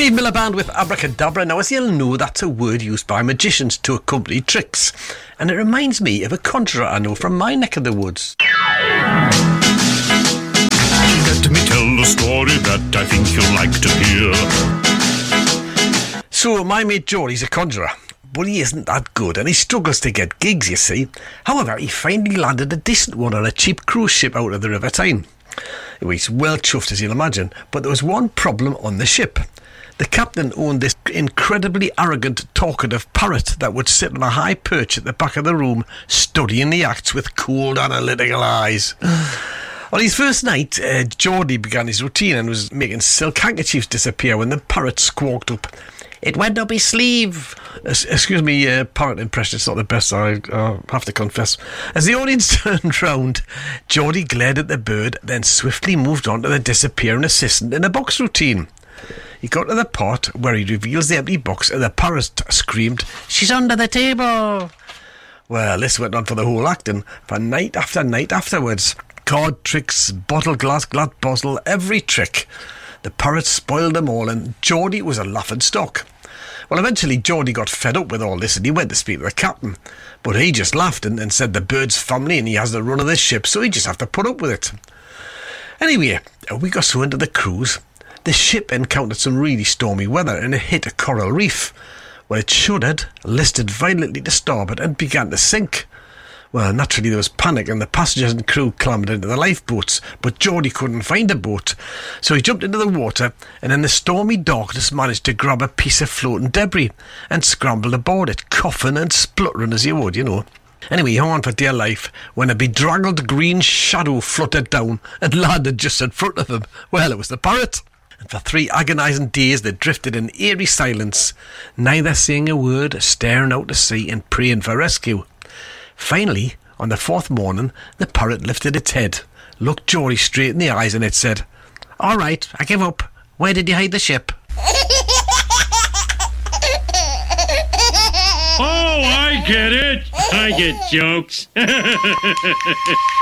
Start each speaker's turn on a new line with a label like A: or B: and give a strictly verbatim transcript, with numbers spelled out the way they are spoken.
A: Steve Miller Band with Abracadabra. Now, as you'll know, that's a word used by magicians to accompany tricks. And it reminds me of a conjurer I know from my neck of the woods.
B: Let me tell a story that I think you'll like to hear.
A: So, my mate Geordie's a conjurer. But he isn't that good, and he struggles to get gigs, you see. However, he finally landed a decent one on a cheap cruise ship out of the River Tyne. He's well chuffed, as you'll imagine, but there was one problem on the ship. The captain owned this incredibly arrogant, talkative parrot that would sit on a high perch at the back of the room, studying the acts with cold, analytical eyes. On his first night, uh, Geordie began his routine and was making silk handkerchiefs disappear when the parrot squawked up, "It went up his sleeve." Es- excuse me, uh, parrot impression, it's not the best, I uh, have to confess. As the audience turned round, Geordie glared at the bird, then swiftly moved on to the disappearing assistant in a box routine. He got to the part where he reveals the empty box and the parrot screamed, "She's under the table!" Well, this went on for the whole act, and for night after night afterwards. Card tricks, bottle glass, glass bottle, every trick. The parrot spoiled them all, and Geordie was a laughing stock. Well, eventually Geordie got fed up with all this and he went to speak to the captain. But he just laughed and, and said the bird's family and he has the run of the ship, so he just have to put up with it. Anyway, a week or so into the cruise, the ship encountered some really stormy weather and it hit a coral reef. Well, it shuddered, listed violently to starboard and began to sink. Well, naturally there was panic and the passengers and crew clambered into the lifeboats, but Geordie couldn't find a boat. So he jumped into the water and in the stormy darkness managed to grab a piece of floating debris and scrambled aboard it, coughing and spluttering as you would, you know. Anyway, he hung on for dear life when a bedraggled green shadow fluttered down and landed just in front of him. Well, it was the parrot. And for three agonising days they drifted in eerie silence, neither saying a word, staring out to sea and praying for rescue. Finally, on the fourth morning, the parrot lifted its head, looked Geordie straight in the eyes and it said, "All right, I give up. Where did you hide the ship?"
C: Oh, I get it. I get jokes.